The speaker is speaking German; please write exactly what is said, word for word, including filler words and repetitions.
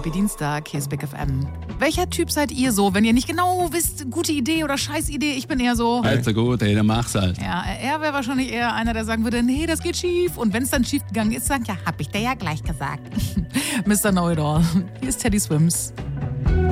Happy Dienstag, hier ist Big F M. Welcher Typ seid ihr so, wenn ihr nicht genau wisst, gute Idee oder Scheißidee? Ich bin eher so... Also gut, ey, dann mach's halt. Ja, er wäre wahrscheinlich eher einer, der sagen würde, nee, das geht schief. Und wenn es dann schief gegangen ist, sagt, ja, hab ich dir ja gleich gesagt. Mister Know-it-all. Hier ist Teddy Swims.